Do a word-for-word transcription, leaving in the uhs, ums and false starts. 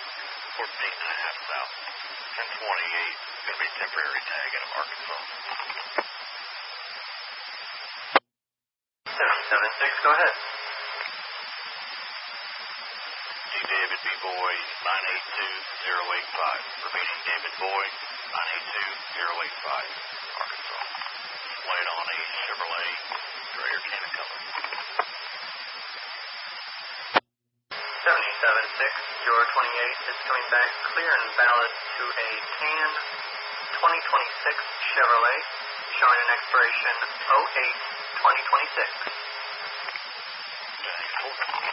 fourteen and a half south. ten twenty-eight, going to be a temporary tag out of Arkansas. seventy-seven six, go ahead. G. David B. Boy, nine eight two zero eight five. Repeating, David Boy, nine eight two zero eight five, Arkansas. Flight on a Chevrolet Dreyer Cannon color. seventy-seven six, your twenty-eight is coming back clear and valid to a tan twenty twenty-six Chevrolet, showing an expiration oh eight twenty twenty-six. Thanks,